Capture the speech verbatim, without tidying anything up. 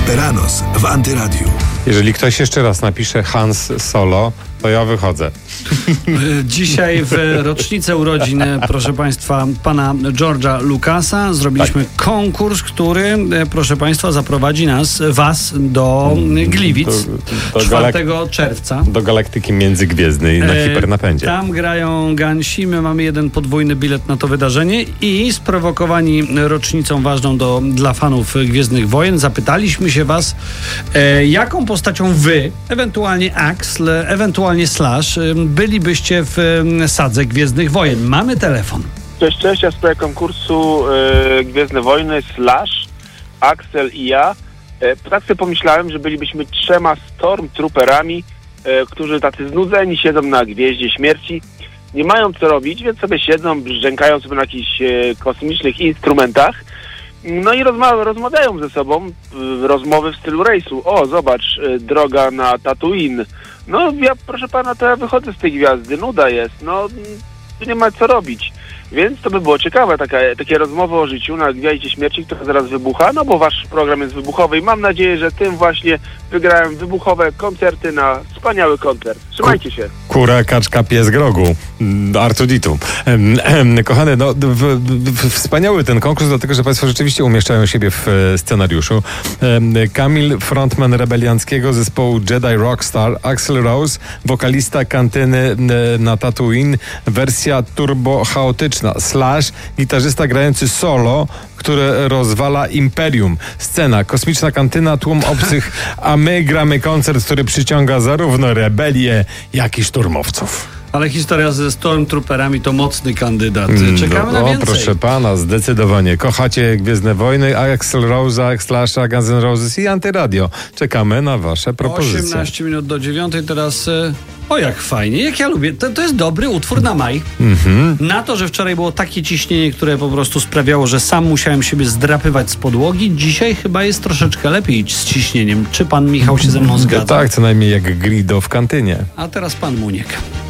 Esperanos w Antyradiu. Jeżeli ktoś jeszcze raz napisze Hans Solo, to ja wychodzę. Dzisiaj w rocznicę urodzin, proszę Państwa, pana George'a Lucasa zrobiliśmy tak. konkurs, który, proszę Państwa, zaprowadzi nas, was do Gliwic do, do czwartego galak- czerwca. Do Galaktyki Międzygwiezdnej na e, hipernapędzie. Tam grają Gansi, my mamy jeden podwójny bilet na to wydarzenie i sprowokowani rocznicą ważną do, dla fanów Gwiezdnych Wojen zapytaliśmy się was, e, jaką postacią wy, ewentualnie Axl, ewentualnie Slash, bylibyście w sadze Gwiezdnych Wojen. Mamy telefon. Cześć, cześć, ja w sprawie konkursu yy, Gwiezdne Wojny, Slash, Axel i ja. Yy, tak sobie pomyślałem, że bylibyśmy trzema Stormtrooperami, yy, którzy tacy znudzeni siedzą na Gwieździe Śmierci. Nie mają co robić, więc sobie siedzą, brzękają sobie na jakichś yy, kosmicznych instrumentach. No i rozma- rozmawiają ze sobą, yy, rozmowy w stylu rejsu. O, zobacz, yy, droga na Tatooine. No ja, proszę pana, to ja wychodzę z tej gwiazdy, nuda jest, no tu nie ma co robić. Więc to by było ciekawe, taka, takie rozmowy o życiu na Gwiaździe Śmierci, która zaraz wybucha, no bo wasz program jest wybuchowy i mam nadzieję, że tym właśnie wygrałem wybuchowe koncerty na wspaniały koncert. Trzymajcie się. Kura, kaczka, pies, grogu. Artuditu. Kochany, no w, w, wspaniały ten konkurs, dlatego że państwo rzeczywiście umieszczają siebie w scenariuszu. Kamil, frontman rebelianckiego zespołu Jedi Rockstar, Axl Rose, wokalista kantyny na Tatooine, wersja turbo chaotyczna. Slash, gitarzysta grający solo, który rozwala imperium. Scena, kosmiczna kantyna, tłum obcych, a my gramy koncert, który przyciąga zarówno rebelię, jak i szturmowców. Ale historia ze Stormtrooperami to mocny kandydat. Czekamy no, na więcej. O, proszę pana, zdecydowanie. Kochacie Gwiezdne Wojny, Axl Rose'a, Slasha, Guns N' Roses i Antyradio. Czekamy na wasze propozycje. osiemnaście minut do dziewiątej teraz... O, jak fajnie, jak ja lubię. To, to jest dobry utwór na maj. Mm-hmm. Na to, że wczoraj było takie ciśnienie, które po prostu sprawiało, że sam musiałem siebie zdrapywać z podłogi. Dzisiaj chyba jest troszeczkę lepiej z ciśnieniem. Czy pan Michał się ze mną zgadza? Tak, co najmniej jak Grido w kantynie. A teraz pan Muniek.